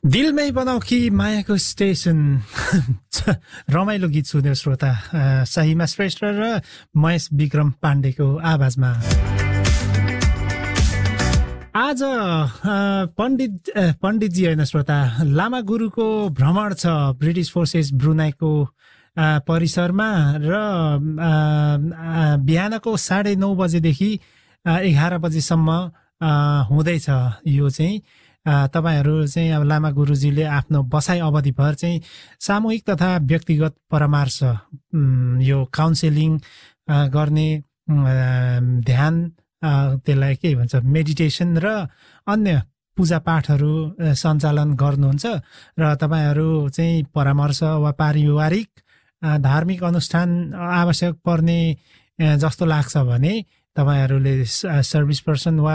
दिलमै बनाऊ कि मायाको स्टेसन रमाइलो गीत सुन्यो श्रोता सहीमा श्रेष्ठ र महेश विक्रम पाण्डेको आवाजमा आज पण्डितजी होइन श्रोता लामा गुरुको भ्रमण छ ब्रिटिश फोर्सेस ब्रुनाईको परिसरमा र बिहानको 9:30 बजेदेखि 11 बजेसम्म हुँदैछ यो चाहिँ तपाईहरु चाहिँ अब लामा गुरुजीले आफ्नो बसाइ अवधिभर चाहिँ सामूहिक तथा व्यक्तिगत परामर्श यो काउन्सेलिङ गर्ने ध्यान त्यसलाई के भन्छ मेडिटेसन र अन्य पूजा पाठहरू सञ्चालन गर्नुहुन्छ र तपाईहरु चाहिँ परामर्श वा पारिवारिक धार्मिक अनुष्ठान आवश्यक पर्ने जस्तो लाग्छ भने तपाईहरुले सर्भिस पर्सन वा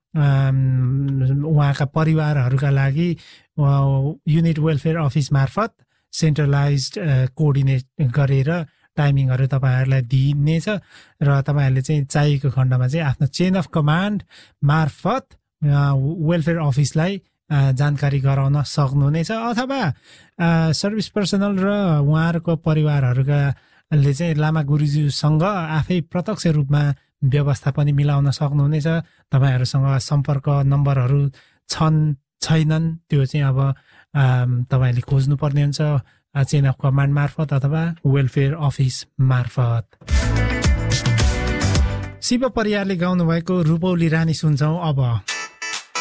उहाँका परिवारहरूका लागि युनिट वेलफेयर अफिस मार्फत सेन्ट्रलाइज्ड कोअर्डिनेट गरेर टाइमिङहरू तपाईहरुलाई दिइनेछ र तपाईहरुले चाहिँ चाहिएको खण्डमा चाहिँ आफ्नो चेन अफ कमान्ड मार्फत वेलफेयर अफिसलाई जानकारी गराउन सक्नुहुनेछ अथवा सर्भिस पर्सनल र उहाँहरूको परिवारहरूले चाहिँ लामा गुरुजीसँग आफै प्रत्यक्ष रूपमा व्यवस्था पनि मिलाउन सक्नुहुनेछ तपाईहरुसँग सम्पर्क नम्बरहरू छन् छैनन् त्यो चाहिँ अब तपाईले खोज्नु पर्ने हुन्छ चेन अफ कमान्ड मार्फत अथवा वेलफेयर अफिस मार्फत शिव परियारले गाउनु भएको रूपौली रानी सुन्छौं अब